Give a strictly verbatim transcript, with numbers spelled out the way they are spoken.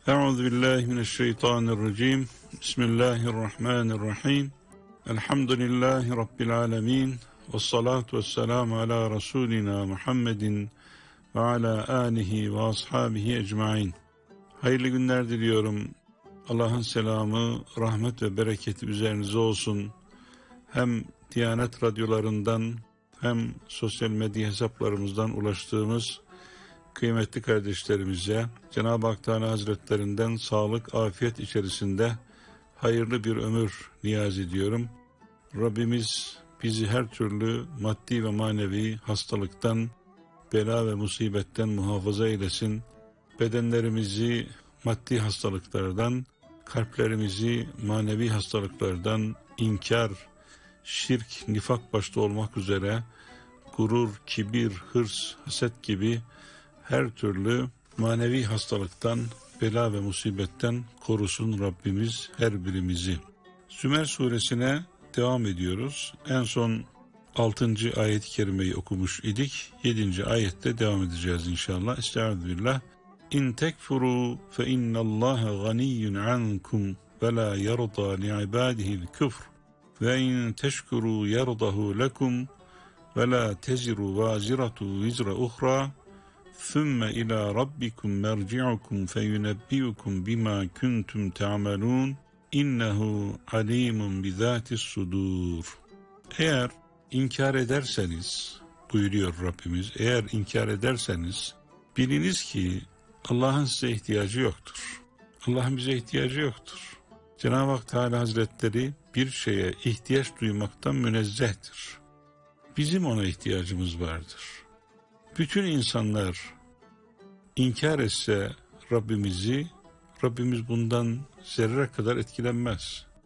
Euzu billahi mineşşeytanirracim. Bismillahirrahmanirrahim. Elhamdülillahi rabbil alamin. Ves salatu vesselamu ala rasulina Muhammedin ve ala alihi ve ashabihi ecmaîn. Hayırlı günler diliyorum. Allah'ın selamı, rahmet ve bereketi üzerinize olsun. Hem Diyanet radyolarından hem sosyal medya hesaplarımızdan ulaştığımız kıymetli kardeşlerimize Cenab-ı Hak Teala Hazretlerinden sağlık, afiyet içerisinde hayırlı bir ömür niyaz ediyorum. Rabbimiz bizi her türlü maddi ve manevi hastalıktan, bela ve musibetten muhafaza eylesin. Bedenlerimizi maddi hastalıklardan, kalplerimizi manevi hastalıklardan, inkar, şirk, nifak başta olmak üzere gurur, kibir, hırs, haset gibi her türlü manevi hastalıktan, bela ve musibetten korusun Rabbimiz her birimizi. Sümer suresine devam ediyoruz. En son altıncı ayet-i kerimeyi okumuş idik. yedinci ayette devam edeceğiz inşallah. Estağfirullah. İn tekfuru fe innallaha ganiyyun ankum ve la yarda li ibadihi'l küfr ve in teşkuru yardahu lekum ve la teziru vaziratu vizra uhra ثُمَّ إِلَى رَبِّكُمْ مَرْجِعُكُمْ فَيُنَبِّئُكُمْ بِمَا كُنْتُمْ تَعْمَلُونَ إِنَّهُ عَلِيمٌ بِذَاتِ الصُّدُورِ. Eğer inkar ederseniz, buyuruyor Rabbimiz, eğer inkar ederseniz biliniz ki Allah'ın size ihtiyacı yoktur. Allah'ın bize ihtiyacı yoktur. Cenab-ı Hak Teala Hazretleri bir şeye ihtiyaç duymaktan münezzehtir. Bizim ona ihtiyacımız vardır. Bütün insanlar inkar etse Rabbimizi, Rabbimiz bundan zerre kadar etkilenmez.